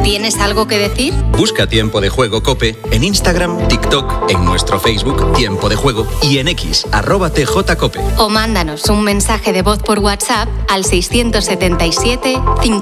¿Tienes algo que decir? Busca Tiempo de Juego COPE en Instagram, TikTok, en nuestro Facebook Tiempo de Juego y en X, @TJCope. O mándanos un mensaje de voz por WhatsApp al 677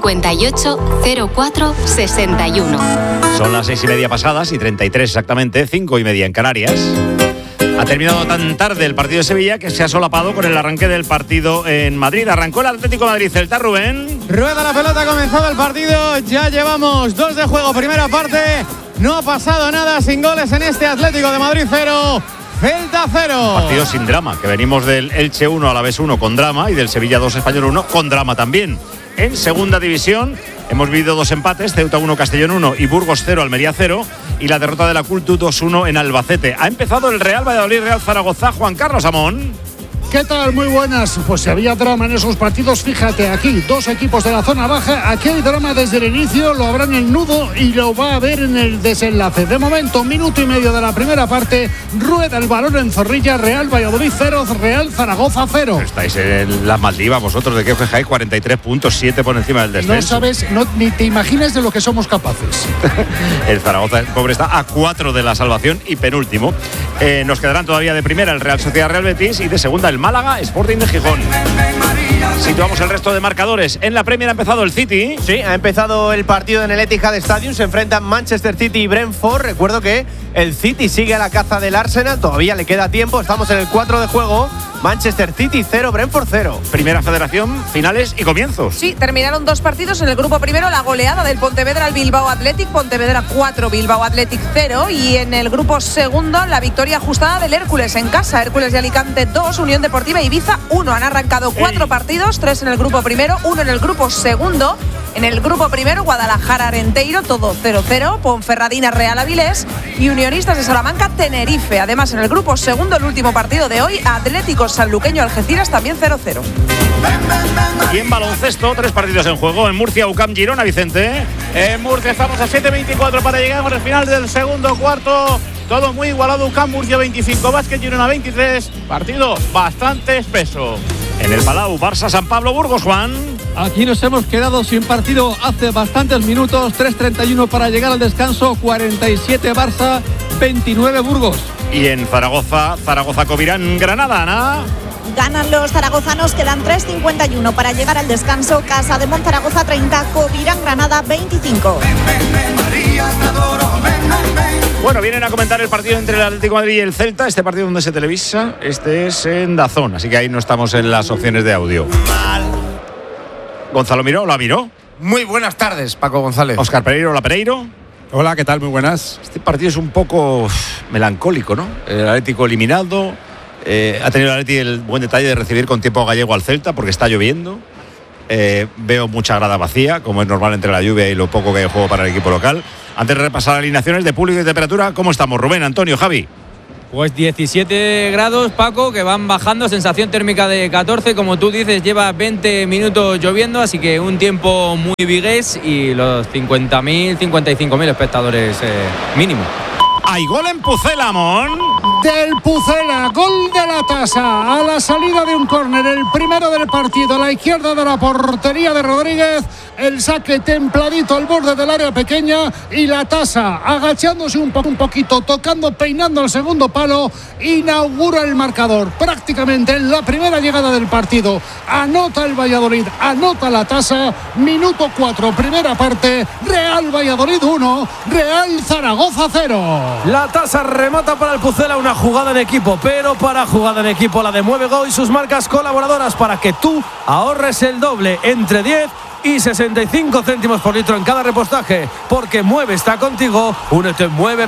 58 04 61. Son las 6:30 pasadas y 33 exactamente, 5:30 en Canarias. Ha terminado tan tarde el partido de Sevilla que se ha solapado con el arranque del partido en Madrid. Arrancó el Atlético de Madrid-Celta, Rubén. Rueda la pelota, ha comenzado el partido. Ya llevamos 2 de juego, primera parte. No ha pasado nada, sin goles en este Atlético de Madrid 0. Celta 0. Partido sin drama, que venimos del Elche 1 Alavés 1 con drama y del Sevilla 2 Español 1 con drama también. En segunda división hemos vivido 2 empates, Ceuta 1 Castellón 1 y Burgos 0 Almería 0 y la derrota de la Cultu 2-1 en Albacete. Ha empezado el Real Valladolid-Real Zaragoza. Juan Carlos Amón. ¿Qué tal? Muy buenas. Pues si había drama en esos partidos, fíjate, aquí 2 equipos de la zona baja, aquí hay drama desde el inicio, lo habrá en el nudo y lo va a ver en el desenlace. De momento, 1 minuto y medio de la primera parte, rueda el balón en Zorrilla, Real Valladolid 0, Real Zaragoza 0. Estáis en las Maldivas vosotros, ¿de qué os quejáis? 43 puntos, 7 por encima del descenso. No sabes, ni te imaginas de lo que somos capaces. El Zaragoza, el pobre, está a 4 de la salvación y penúltimo. Nos quedarán todavía de primera el Real Sociedad Real Betis y de segunda el Málaga Sporting de Gijón. Situamos el resto de marcadores. En la Premier ha empezado el City. Sí, ha empezado el partido en el Etihad Stadium. Se enfrentan Manchester City y Brentford. Recuerdo que el City sigue a la caza del Arsenal. Todavía le queda tiempo. Estamos en el 4 de juego. Manchester City 0, Brentford 0. Primera Federación, finales y comienzos. Sí, terminaron 2 partidos. En el grupo primero, la goleada del Pontevedra al Bilbao Athletic. Pontevedra 4, Bilbao Athletic 0. Y en el grupo segundo, la victoria ajustada del Hércules en casa. Hércules de Alicante 2, Unión Deportiva Ibiza 1. Han arrancado 4 partidos, 3 en el grupo primero, 1 en el grupo segundo. En el grupo primero, Guadalajara Arenteiro, todo 0-0. Ponferradina Real Avilés y Unionistas de Salamanca Tenerife. Además, en el grupo segundo, el último partido de hoy, Atlético Sanluqueño Algeciras también 0-0. Y en baloncesto, 3 partidos en juego. En Murcia, UCAM Girona, Vicente. En Murcia estamos a 7:24 para llegar al final del segundo cuarto. Todo muy igualado. UCAM Murcia 25, Vázquez Girona 23. Partido bastante espeso. En el Palau, Barça San Pablo Burgos, Juan. Aquí nos hemos quedado sin partido hace bastantes minutos. 3:31 para llegar al descanso. 47 Barça, 29 Burgos. Y en Zaragoza, Covirán Granada, Ana. Ganan los zaragozanos, quedan 3:51 para llegar al descanso. Casa de Monzaragoza 30, Covirán Granada 25. Bueno, vienen a comentar el partido entre el Atlético de Madrid y el Celta. Este partido donde se televisa, este es en DAZN, así que ahí no estamos en las opciones de audio. Gonzalo Miró, ¿la miró? Muy buenas tardes, Paco González. Óscar Pereiro, ¿la Pereiro? Hola, ¿qué tal? Muy buenas. Este partido es un poco melancólico, ¿no? El Atlético eliminado. Ha tenido el Atlético el buen detalle de recibir con tiempo gallego al Celta porque está lloviendo. Veo mucha grada vacía, como es normal entre la lluvia y lo poco que hay de juego para el equipo local. Antes de repasar alineaciones de público y temperatura, ¿cómo estamos? Rubén, Antonio, Javi. Pues 17 grados, Paco, que van bajando, sensación térmica de 14, como tú dices, lleva 20 minutos lloviendo, así que un tiempo muy vigués y los 50.000, 55.000 espectadores mínimo. ¡Hay gol en Pucela, Amón! Del Pucela, gol de la Tasa a la salida de un córner, el primero del partido a la izquierda de la portería de Rodríguez, el saque templadito al borde del área pequeña y la Tasa agachándose un poquito, tocando, peinando el segundo palo, inaugura el marcador prácticamente en la primera llegada del partido. Anota el Valladolid, anota la Tasa, minuto 4, primera parte, Real Valladolid 1, Real Zaragoza 0. La Tasa remata para el Pucela, una jugada en equipo, pero para jugada en equipo la de Mueve Go y sus marcas colaboradoras para que tú ahorres el doble entre 10 y 65 céntimos por litro en cada repostaje, porque Mueve está contigo. Únete en mueve.es.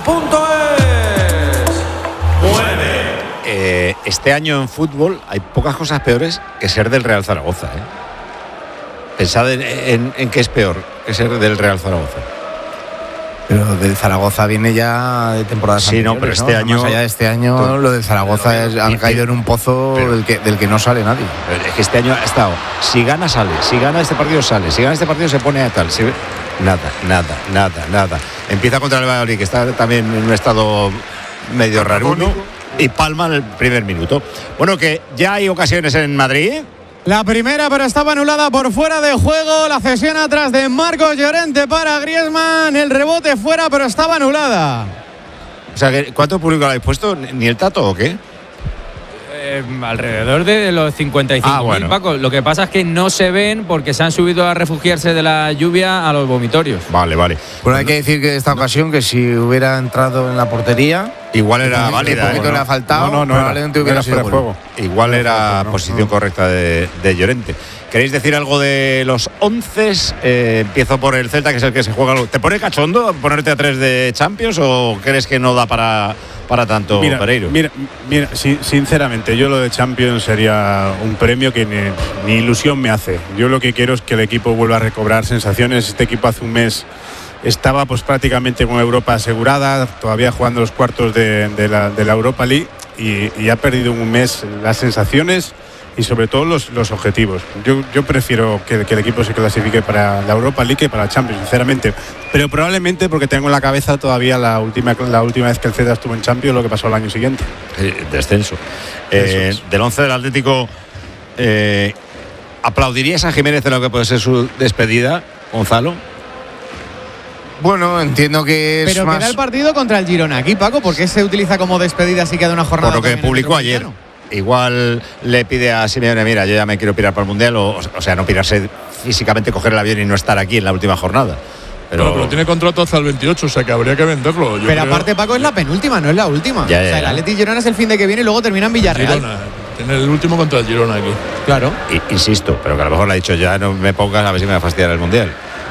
Mueve. Este año en fútbol hay pocas cosas peores que ser del Real Zaragoza. Pensad en qué es peor que ser del Real Zaragoza. Pero del Zaragoza viene ya de temporadas anteriores, no, pero este ¿no? año, más allá de este año, lo del Zaragoza han caído en un pozo del que no sale nadie. Es que este año ha estado, si gana sale, si gana este partido sale, si gana este partido se pone a tal, nada. Empieza contra el Valladolid, que está también en un estado medio raruno, y palma en el primer minuto. Bueno, que ya hay ocasiones en Madrid. La primera, pero estaba anulada por fuera de juego. La cesión atrás de Marcos Llorente para Griezmann. El rebote fuera, pero estaba anulada. O sea, ¿cuánto público lo habéis puesto? ¿Ni el Tato o qué? Alrededor de los 55.000, Paco. Lo que pasa es que no se ven porque se han subido a refugiarse de la lluvia a los vomitorios. Vale. Bueno, hay que decir que esta ocasión, que si hubiera entrado en la portería, igual era válida. Un poquito le ha faltado, probablemente hubiera sido juego. Igual era posición correcta de Llorente. ¿Queréis decir algo de los 11? Empiezo por el Celta, que es el que se juega. ¿Te pone cachondo ponerte a 3 de Champions o crees que no da para tanto, Pereiro? Mira, sinceramente, yo lo de Champions sería un premio que ni ilusión me hace. Yo lo que quiero es que el equipo vuelva a recobrar sensaciones. Este equipo hace un mes estaba pues prácticamente con Europa asegurada, todavía jugando los cuartos de la Europa League y ha perdido un mes las sensaciones y sobre todo los objetivos. Yo prefiero que el equipo se clasifique para la Europa League que para Champions, sinceramente. Pero probablemente porque tengo en la cabeza todavía la última vez que el Celta estuvo en Champions, lo que pasó el año siguiente. Descenso. Del 11 del Atlético, ¿aplaudirías a Jiménez en lo que puede ser su despedida, Gonzalo? Bueno, entiendo que es pero más... queda el partido contra el Girona aquí, Paco, ¿por qué se utiliza como despedida si queda una jornada? Por lo que publicó ayer. Igual le pide a Simeone, mira, yo ya me quiero pirar para el Mundial, o sea, no pirarse físicamente, coger el avión y no estar aquí en la última jornada. Pero tiene contrato hasta el 28, o sea que habría que venderlo. Pero aparte, Paco, es la penúltima, no es la última. Ya. O sea, el Atleti Girona es el fin de que viene y luego termina en Villarreal. Girona, tiene el último contra el Girona aquí. Claro. Insisto, pero que a lo mejor le ha dicho, ya no me pongas, a ver si me va a fastidiar el Mundial.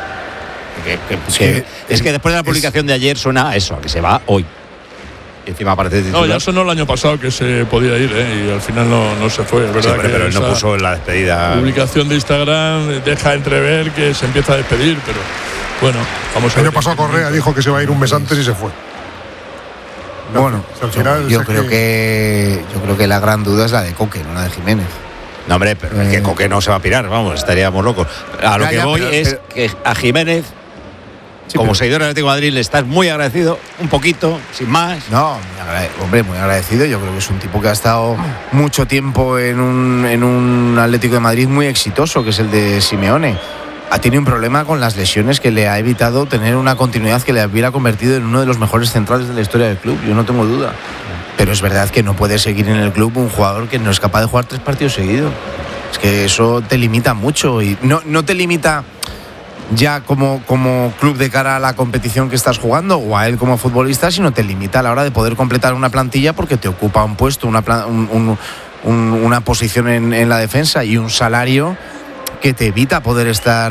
Es que después de la publicación de ayer suena a eso, a que se va hoy. Y encima aparece titular. No, ya sonó el año pasado que se podía ir, y al final no se fue, es verdad. Sí, pero él no puso en la despedida. La publicación de Instagram deja entrever que se empieza a despedir, pero bueno, vamos a ver. El año pasado Correa dijo que se va a ir un mes antes y se fue. Bueno, al final yo creo que la gran duda es la de Coque, no la de Jiménez. No, hombre, pero es que Coque no se va a pirar, vamos, estaríamos locos. A lo que voy es que a Jiménez, como seguidor del Atlético de Madrid, le estás muy agradecido, un poquito, sin más. No, muy agradecido. Yo creo que es un tipo que ha estado mucho tiempo en un Atlético de Madrid muy exitoso, que es el de Simeone. Ha tenido un problema con las lesiones que le ha evitado tener una continuidad que le hubiera convertido en uno de los mejores centrales de la historia del club, yo no tengo duda. Pero es verdad que no puede seguir en el club un jugador que no es capaz de jugar 3 partidos seguidos. Es que eso te limita mucho y no te limita ya como club de cara a la competición que estás jugando o a él como futbolista, sino te limita a la hora de poder completar una plantilla porque te ocupa un puesto, una posición en la defensa y un salario que te evita poder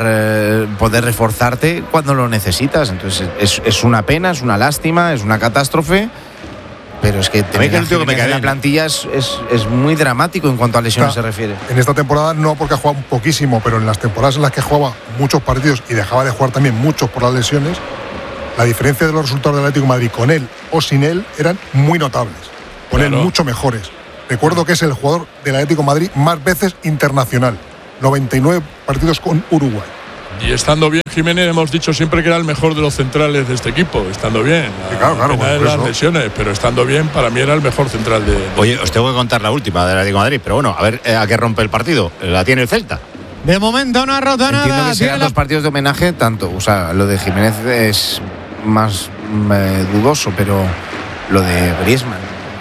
reforzarte cuando lo necesitas. Entonces es una pena, es una lástima, es una catástrofe. Pero es que tener en la plantilla es muy dramático en cuanto a lesiones se refiere. En esta temporada no, porque ha jugado un poquísimo, pero en las temporadas en las que jugaba muchos partidos y dejaba de jugar también muchos por las lesiones, la diferencia de los resultados del Atlético de Madrid con él o sin él eran muy notables. Con él mucho mejores. Recuerdo que es el jugador del Atlético de Madrid más veces internacional. 99 partidos con Uruguay. Y estando bien, Jiménez, hemos dicho siempre que era el mejor de los centrales de este equipo. Estando bien. Sí, claro, las lesiones, pero estando bien, para mí era el mejor central de. Oye, os tengo que contar la última del Atlético de Madrid, pero bueno, a ver a qué rompe el partido. La tiene el Celta. De momento no ha roto nada. Entiendo que sean 2 partidos de homenaje, tanto. O sea, lo de Jiménez es más dudoso, pero lo de Griezmann.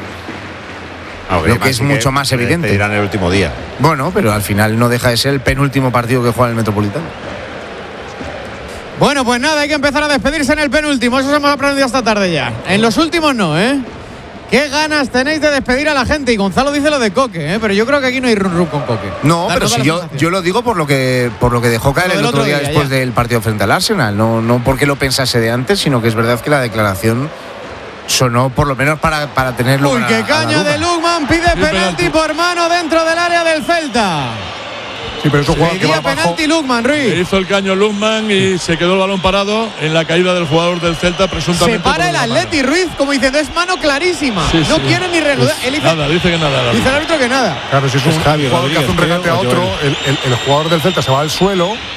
Lo que es mucho más evidente. Te dirán el último día. Bueno, pero al final no deja de ser el penúltimo partido que juega en el Metropolitano. Bueno, pues nada, hay que empezar a despedirse en el penúltimo. Eso hemos aprendido esta tarde ya. En los últimos no, ¿eh? Qué ganas tenéis de despedir a la gente. Y Gonzalo dice lo de Coque, ¿eh? Pero yo creo que aquí no hay run con Coque. No, pero si yo lo digo por lo que dejó caer el otro día después del partido frente al Arsenal. No porque lo pensase de antes, sino que es verdad que la declaración sonó por lo menos para tenerlo. Uy, qué caña de Lukman, pide penalti por mano dentro del área del Celta. Sí, pero eso juega que va penalti Lukman, Ruiz. Hizo el caño Lukman y se quedó el balón parado en la caída del jugador del Celta, presuntamente. Se para el Atleti, Ruiz, como diciendo, es mano clarísima. No quiere ni reanudar. Dice que nada. Dice el árbitro que nada. Claro, si es un jugador que hace un regate a otro, el jugador del Celta se va al suelo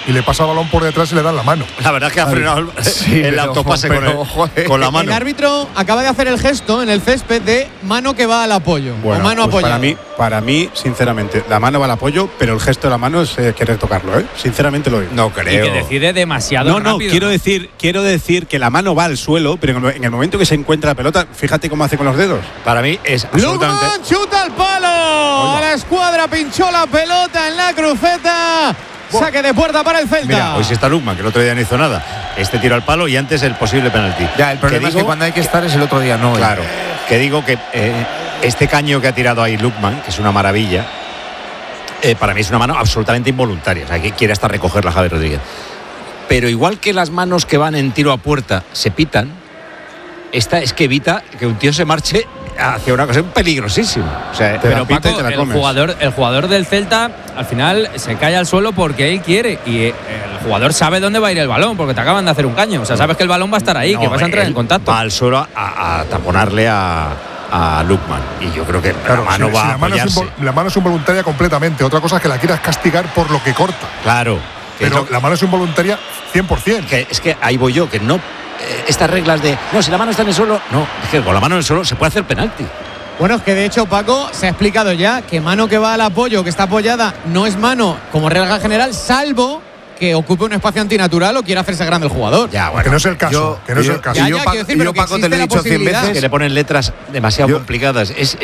y le pasa el balón por detrás y le dan la mano. La verdad es que ha frenado el autopase con la mano. El árbitro acaba de hacer el gesto en el césped de mano que va al apoyo. Bueno, o mano pues apoyada. para mí, sinceramente, la mano va al apoyo, pero el gesto de la mano es querer tocarlo, ¿eh? Sinceramente lo digo. No creo. Y que decide demasiado rápido. Quiero decir que la mano va al suelo, pero en el momento que se encuentra la pelota, fíjate cómo hace con los dedos. Para mí es absolutamente. Lukman chuta al palo. A la escuadra pinchó la pelota en la cruceta. Saque de puerta para el Celta. Mira, hoy sí está Lukman, que el otro día no hizo nada. Este tiro al palo y antes el posible penalti. Ya, el problema es que cuando hay que estar es el otro día, no. Claro, que digo que este caño que ha tirado ahí Lukman, que es una maravilla, para mí es una mano absolutamente involuntaria. O sea, que quiere hasta recogerla Javi Rodríguez. Pero igual que las manos que van en tiro a puerta se pitan, esta es que evita que un tío se marche hacia una cosa peligrosísima. O sea, pero Paco, el jugador del Celta al final se cae al suelo porque él quiere y el jugador sabe dónde va a ir el balón porque te acaban de hacer un caño. O sea, sabes que el balón va a estar ahí, que vas a entrar en contacto. Va al suelo a taponarle a Lukman y yo creo que claro, la mano va a apoyarse. La mano es involuntaria completamente. Otra cosa es que la quieras castigar por lo que corta. Claro. Pero la mano es involuntaria 100%. Es que ahí voy yo, que no. Estas reglas de no, si la mano está en el suelo, no, es que con la mano en el suelo se puede hacer penalti. Bueno, es que de hecho, Paco, se ha explicado ya que mano que va al apoyo, que está apoyada, no es mano como regla general, salvo que ocupe un espacio antinatural o quiera hacerse grande el jugador. Ya, bueno, que no es el caso. Yo, Paco, te lo he dicho 100 veces. Que le ponen letras demasiado complicadas. Es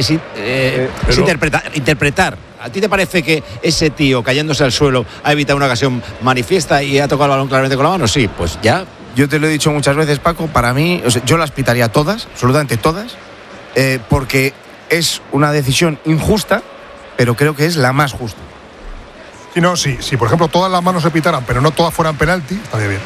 interpretar. ¿A ti te parece que ese tío cayéndose al suelo ha evitado una ocasión manifiesta y ha tocado el balón claramente con la mano? Sí, pues ya. Yo te lo he dicho muchas veces, Paco, para mí, o sea, yo las pitaría todas, absolutamente todas, porque es una decisión injusta, pero creo que es la más justa. Si por ejemplo todas las manos se pitaran, pero no todas fueran penalti, estaría bien.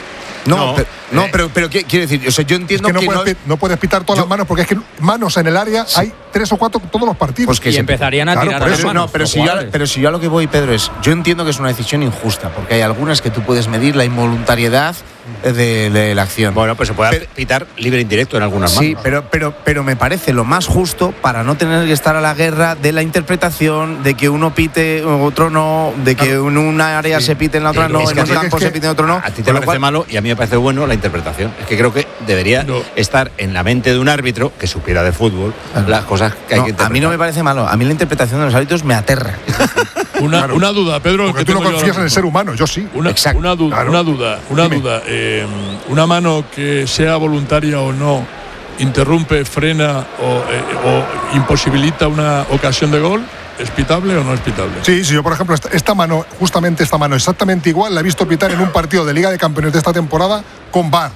Pero quiero decir, o sea, yo entiendo que no puedes pitar todas las manos porque es que manos en el área hay 3 o 4 todos los partidos. Pues que y empezarían a tirar las manos. No, pero si yo a lo que voy, Pedro, es yo entiendo que es una decisión injusta porque hay algunas que tú puedes medir la involuntariedad de la acción. Bueno, pues se puede pitar libre indirecto en algunas manos. Sí, pero me parece lo más justo para no tener que estar a la guerra de la interpretación, de que uno pite, otro no, de que en una área se pite, en la otra no, en un campo se pite, en otro no. A ti te parece malo y a mí me parece bueno la interpretación. Es que creo que debería estar en la mente de un árbitro que supiera de fútbol las cosas que hay que interpretar. A mí no me parece malo, a mí la interpretación de los árbitros me aterra. Una duda, Pedro. Porque tú no confías en el ser humano, yo sí. Una duda. Una mano que sea voluntaria o no interrumpe, frena o imposibilita una ocasión de gol. ¿Es pitable o no es pitable? Sí, yo por ejemplo esta mano exactamente igual la he visto pitar en un partido de Liga de Campeones de esta temporada con VAR.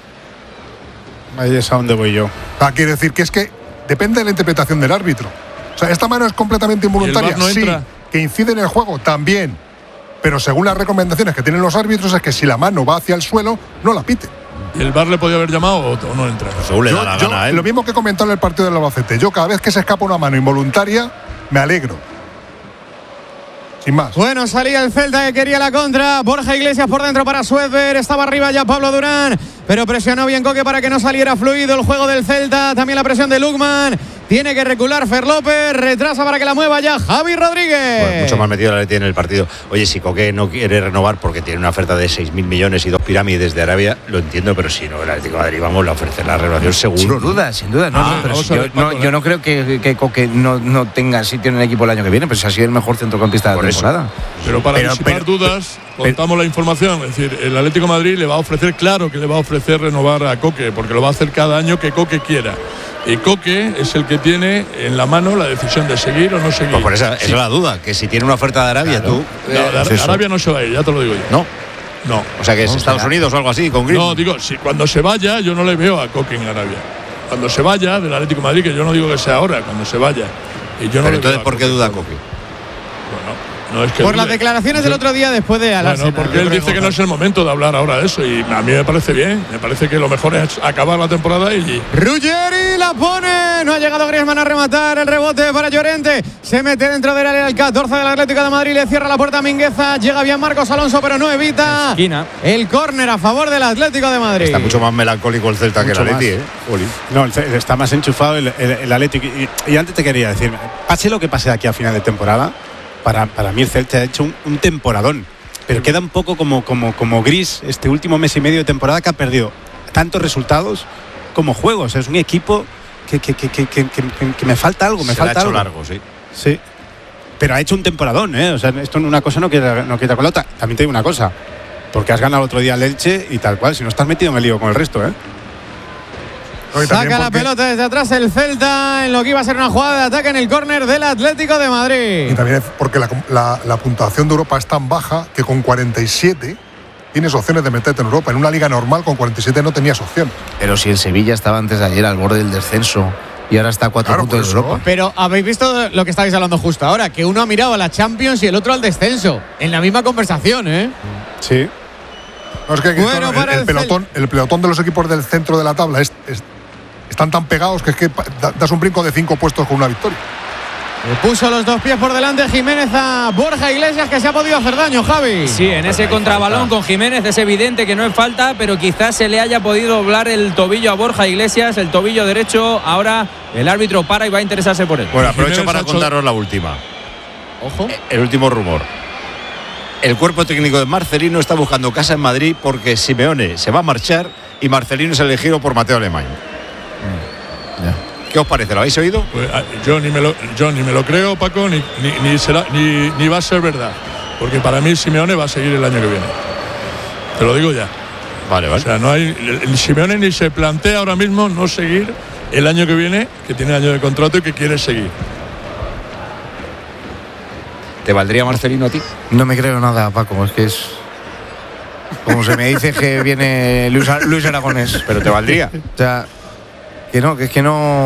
Ahí es a donde voy yo. Quiere decir que es que depende de la interpretación del árbitro. O sea, esta mano es completamente involuntaria. ¿Y el VAR no entra? Que incide en el juego también. Pero según las recomendaciones que tienen los árbitros es que si la mano va hacia el suelo, no la pite. ¿Y el VAR le podía haber llamado o no entra? Según le da la gana a él. Lo mismo que comentó en el partido del Albacete. Yo cada vez que se escapa una mano involuntaria, me alegro. Sin más. Bueno, salía el Celta que quería la contra. Borja Iglesias por dentro para Suedberg. Estaba arriba ya Pablo Durán, pero presionó bien Coque para que no saliera fluido el juego del Celta. También la presión de Lukman. Tiene que recular Fer López. Retrasa para que la mueva ya Javi Rodríguez. Bueno, mucho más metido la Leti en el partido. Oye, si Coque no quiere renovar porque tiene una oferta de 6.000 millones y 2 pirámides de Arabia, lo entiendo, pero si no, el Atlético de Madrid, vamos, le ofrece la renovación seguro. Sin duda. Yo no creo que Coque no tenga sitio en el equipo el año que viene, pues ha sido el mejor centrocampista de la temporada. Pero para disipar dudas, contamos la información. Es decir, el Atlético de Madrid le va a ofrecer, claro que le va a ofrecer renovar a Coque, porque lo va a hacer cada año que Coque quiera. Y Coque es el que tiene en la mano la decisión de seguir o no seguir. Pues por esa es la duda, que si tiene una oferta de Arabia, claro. De Arabia no se va a ir, ya te lo digo yo. No. O sea que es Estados Unidos o algo así, con Griezmann. No, digo, si cuando se vaya, yo no le veo a Coque en Arabia. Cuando se vaya del Atlético de Madrid, que yo no digo que sea ahora, cuando se vaya. Y yo pero entonces, ¿por qué duda Coque? No es que por las declaraciones del otro día después de Arsenal. Bueno, porque él dice que no es el momento de hablar ahora de eso y a mí me parece bien. Me parece que lo mejor es acabar la temporada y... Ruggeri la pone. No ha llegado Griezmann a rematar. El rebote para Llorente. Se mete dentro del área del 14 del Atlético de Madrid. Le cierra la puerta a Mingueza. Llega bien Marcos Alonso, pero no evita el córner a favor del Atlético de Madrid. Está mucho más melancólico el Celta que el Atleti, No, está más enchufado el Atlético. Y antes te quería decir, pase lo que pase aquí a final de temporada, para mí el Celta ha hecho un temporadón. pero queda un poco como gris este último mes y medio de temporada, que ha perdido tantos resultados como juegos. Es un equipo que me falta algo, me falta algo. Largo, sí. Sí. Pero ha hecho un temporadón, ¿eh? O sea, esto una cosa no quita con la otra. También te digo una cosa, porque has ganado el otro día al Elche y tal cual, si no estás metido en el lío con el resto, ¿eh? Saca la pelota desde atrás el Celta en lo que iba a ser una jugada de ataque en el córner del Atlético de Madrid. Y también porque la puntuación de Europa es tan baja que con 47 tienes opciones de meterte en Europa. En una liga normal con 47 no tenías opción. Pero si el Sevilla estaba antes de ayer al borde del descenso y ahora está a 4 puntos de Europa. Pero habéis visto lo que estabais hablando justo ahora, que uno ha mirado a la Champions y el otro al descenso, en la misma conversación, ¿eh? Sí. No, es que bueno, el pelotón de los equipos del centro de la tabla están tan pegados que es que das un brinco de 5 puestos con una victoria. Le puso los 2 pies por delante Jiménez a Borja Iglesias, que se ha podido hacer daño, Javi. Sí, en ese contrabalón con Jiménez es evidente que no es falta, pero quizás se le haya podido doblar el tobillo a Borja Iglesias, el tobillo derecho. Ahora el árbitro para y va a interesarse por él. Bueno, aprovecho para contaros la última. Ojo. El último rumor. El cuerpo técnico de Marcelino está buscando casa en Madrid porque Simeone se va a marchar y Marcelino es elegido por Mateo Alemany. ¿Qué os parece? ¿Lo habéis oído? Pues, yo ni me lo creo, Paco, ni va a ser verdad. Porque para mí Simeone va a seguir el año que viene. Te lo digo ya. Vale. O sea, no hay, el Simeone ni se plantea ahora mismo no seguir el año que viene, que tiene año de contrato y que quiere seguir. ¿Te valdría Marcelino a ti? No me creo nada, Paco, es que es como se me dice que viene Luis Aragonés. Pero te valdría. O sea, que no. Es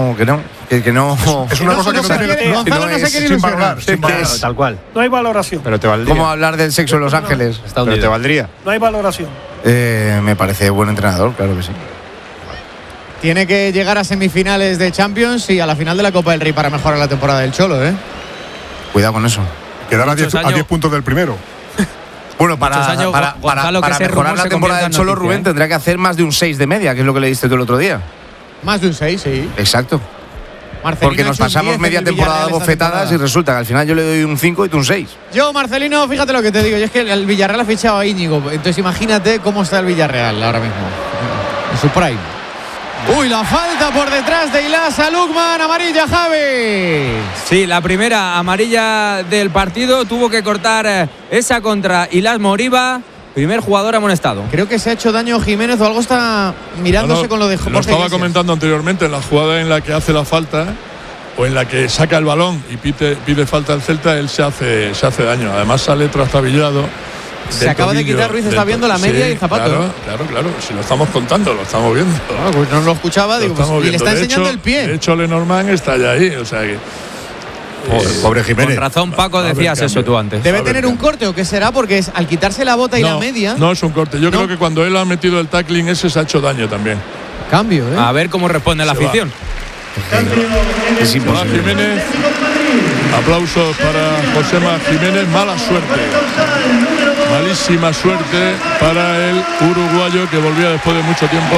una cosa que no tiene. Gonzalo no se quiere ilusionar. Tal cual. No hay valoración. Pero te valdría. ¿Cómo hablar del sexo en Los Ángeles? Pero te valdría. No hay valoración. Me parece buen entrenador, claro que sí. Tiene que llegar a semifinales de Champions y a la final de la Copa del Rey para mejorar la temporada del Cholo, ¿eh? Cuidado con eso. Quedar a 10 puntos del primero. Bueno, para mejorar la temporada del Cholo, Rubén, tendrá que hacer más de un 6 de media, que es lo que le diste tú el otro día. Más de un 6, sí. Exacto. Marcelino, porque nos pasamos media temporada bofetadas y resulta que al final yo le doy un 5 y tú un 6. Yo, Marcelino, fíjate lo que te digo. Yo es que el Villarreal ha fichado a Íñigo. Entonces imagínate cómo está el Villarreal ahora mismo. En su prime. Uy, la falta por detrás de Ilás a Lukman. Amarilla, Javi. Sí, la primera amarilla del partido. Tuvo que cortar esa contra Ilás Moriba. Primer jugador amonestado. Creo que se ha hecho daño Jiménez o algo está mirándose con lo de Jorge Lo estaba Iglesias. comentando anteriormente, en la jugada en la que hace la falta o en la que saca el balón y pide falta al Celta, él se hace daño. Además sale trastabillado. Se acaba de quitar Ruiz, está viendo la media y el zapato. Claro. Si lo estamos contando, lo estamos viendo. Pues no lo escuchaba, digo, y le está enseñando el pie. De hecho, Lenormand está ya ahí, o sea que. Pobre Jiménez. Con razón, Paco, decías eso tú antes. ¿Debe tener un corte o qué será? Porque es al quitarse la bota y la media. No es un corte. Yo creo que cuando él ha metido el tackling ese se ha hecho daño también. Cambio, ¿eh? A ver cómo responde la afición. Es imposible. Jiménez. Aplausos para Josema Jiménez. Mala suerte. Malísima suerte para el uruguayo que volvía después de mucho tiempo.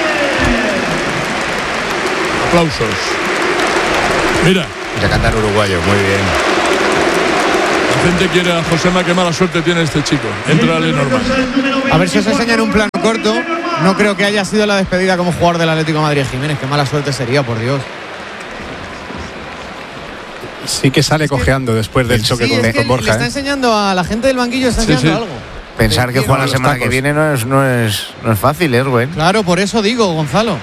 Aplausos. Mira. Ya cantar uruguayo, muy bien. La gente quiere a Josema, qué mala suerte tiene este chico. Entra Lenormand. A ver si os enseñan un plano corto. No creo que haya sido la despedida como jugador del Atlético de Madrid Jiménez. Qué mala suerte sería, por Dios. Sí que sale cojeando después del choque con Borja. Le está enseñando a la gente del banquillo, está enseñando algo. Pensar que juega la semana que viene no es fácil, Rubén. Claro, por eso digo, Gonzalo.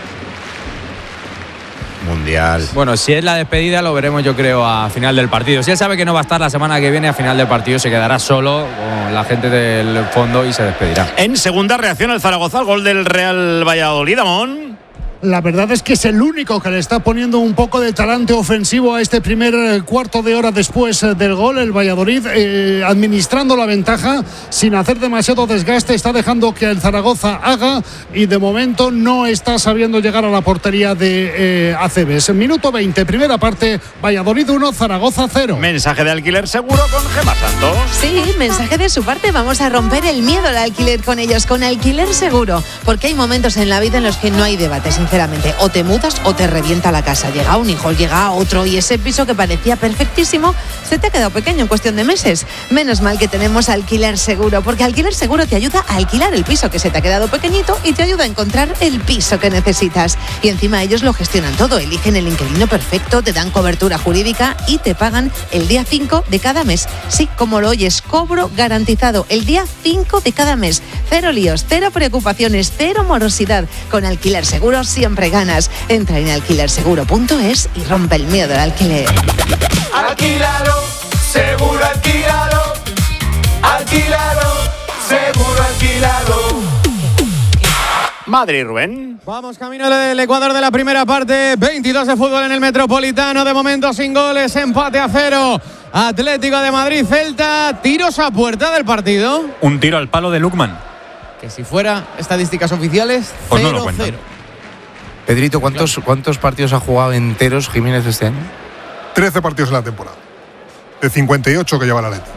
Mundial. Bueno, si es la despedida lo veremos yo creo a final del partido. Si él sabe que no va a estar la semana que viene a final del partido, se quedará solo con la gente del fondo y se despedirá. En segunda reacción el Zaragoza al gol del Real Valladolid, Amón. La verdad es que es el único que le está poniendo un poco de talante ofensivo a este primer cuarto de hora después del gol. El Valladolid administrando la ventaja sin hacer demasiado desgaste, está dejando que el Zaragoza haga y de momento no está sabiendo llegar a la portería de Acebes. Minuto 20, primera parte, Valladolid 1, Zaragoza 0. Mensaje de alquiler seguro con Gemma Santos. Sí, mensaje de su parte. Vamos a romper el miedo al alquiler con ellos, con Alquiler Seguro, porque hay momentos en la vida en los que no hay debate. sinceramente, o te mudas o te revienta la casa. Llega un hijo, llega otro y ese piso que parecía perfectísimo se te ha quedado pequeño en cuestión de meses. Menos mal que tenemos Alquiler Seguro, porque Alquiler Seguro te ayuda a alquilar el piso que se te ha quedado pequeñito y te ayuda a encontrar el piso que necesitas. Y encima ellos lo gestionan todo, eligen el inquilino perfecto, te dan cobertura jurídica y te pagan el día 5 de cada mes. Sí, como lo oyes, cobro garantizado el día 5 de cada mes. Cero líos, cero preocupaciones, cero morosidad. Con Alquiler Seguro siempre ganas. Entra en alquilerseguro.es y rompe el miedo al alquiler. Alquílalo, seguro alquílalo. Alquílalo, seguro alquílalo. Madrid, Rubén. Vamos camino del Ecuador de la primera parte. 22 de fútbol en el Metropolitano. De momento sin goles. Empate a 0. Atlético de Madrid, Celta. Tiros a puerta del partido. Un tiro al palo de Lukman. Que si fuera estadísticas oficiales, pues 0-0. no lo cuentan. Pedrito, ¿cuántos partidos ha jugado enteros Jiménez este año? 13 partidos en la temporada. De 58 que lleva la Leti.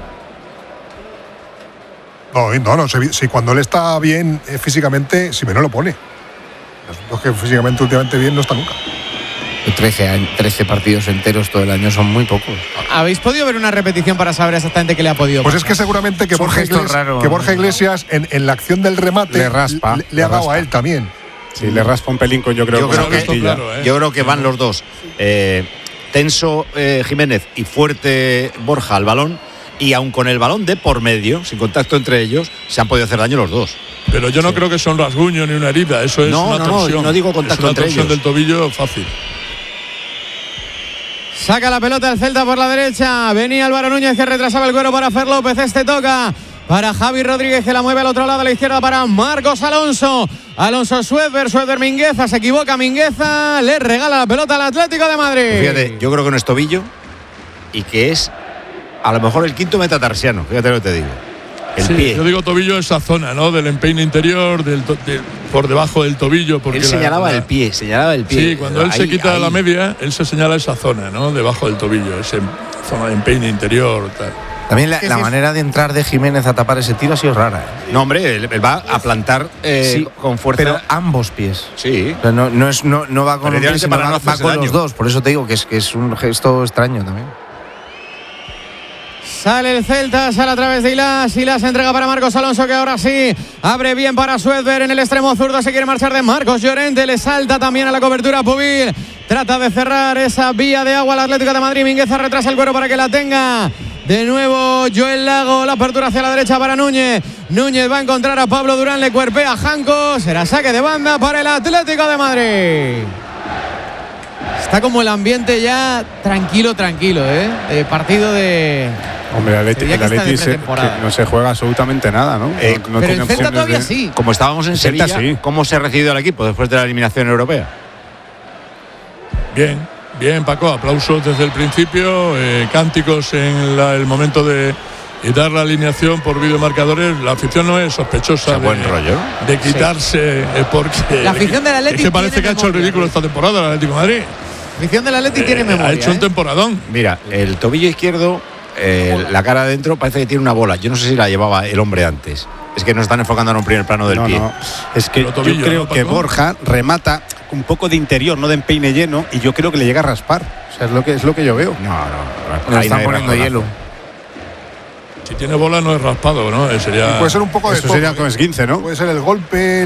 No, si cuando él está bien físicamente, Simeone lo pone. Los que físicamente últimamente bien no está nunca. 13 partidos enteros todo el año son muy pocos. ¿Habéis podido ver una repetición para saber exactamente qué le ha podido pasar? Pues es que seguramente que Borja Iglesias en la acción del remate le raspa, le ha dado a él también. Sí, le raspa un pelín yo creo que van los dos. Tenso Jiménez y fuerte Borja al balón. Y aun con el balón de por medio, sin contacto entre ellos, se han podido hacer daño los dos. Pero yo no creo que sea un rasguño ni una herida. Eso es una torsión. No digo contacto entre ellos. Es una torsión del tobillo fácil. Saca la pelota el Celta por la derecha. Venía Álvaro Núñez que retrasaba el cuero para Fer López. Este toca para Javi Rodríguez que la mueve al otro lado a la izquierda para Marcos Alonso. Alonso Suedber Mingueza. Se equivoca Mingueza. Le regala la pelota al Atlético de Madrid. Fíjate, yo creo que no es tobillo y que es a lo mejor el quinto metatarsiano. Fíjate lo que te digo. El pie. Yo digo tobillo esa zona, ¿no? Del empeine interior, por debajo del tobillo. Porque él señalaba el pie. Sí, cuando él se quita la media, él se señala esa zona, ¿no? Debajo del tobillo, esa zona de empeine interior, tal. También la manera de entrar de Jiménez a tapar ese tiro ha sido rara. No, hombre, él va a plantar con fuerza. Pero ambos pies. Sí. O sea, no va con un pie, sino va con los dos. Por eso te digo que es un gesto extraño también. Sale el Celta, sale a través de Ilas. Ilas entrega para Marcos Alonso, que ahora sí abre bien para Suedber en el extremo zurdo. Se quiere marchar de Marcos Llorente. Le salta también a la cobertura Pubil. Trata de cerrar esa vía de agua al Atlético de Madrid. Mingueza retrasa el cuero para que la tenga. De nuevo Joel Lago. La apertura hacia la derecha para Núñez. Núñez va a encontrar a Pablo Durán. Le cuerpea a Janco. Será saque de banda para el Atlético de Madrid. Está como el ambiente ya tranquilo, partido de... Hombre, el Atleti que no se juega absolutamente nada, ¿no? No pero el Celta todavía sí. Como estábamos en Sevilla, sí. ¿Cómo se ha recibido el equipo después de la eliminación europea? Bien, Paco. Aplausos desde el principio. Cánticos en el momento de dar la alineación por videomarcadores. La afición no es sospechosa buen rollo de quitarse porque... La afición del Atleti es que parece que ha hecho el ridículo esta temporada el Atlético de Madrid. La afición del Atleti tiene memoria. Ha hecho un temporadón. Mira, el tobillo izquierdo... la cara adentro parece que tiene una bola. Yo no sé si la llevaba el hombre antes. Es que nos están enfocando en un primer plano del pie. No. Es que tobillo, yo creo que Borja remata un poco de interior, no de empeine lleno, y yo creo que le llega a raspar. O sea, es lo que yo veo. No están poniendo hielo. Si tiene bola no es raspado, ¿no? Puede ser un poco de eso sería con esguince, ¿no? Puede ser el golpe,